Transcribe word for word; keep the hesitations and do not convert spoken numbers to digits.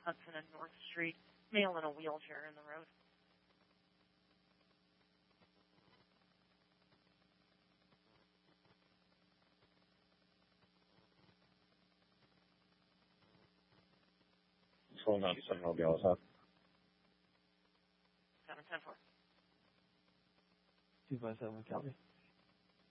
Hudson and North Street, male in a wheelchair in the road. Control nine seven, I'll be all set. seven ten four. two five seven, copy.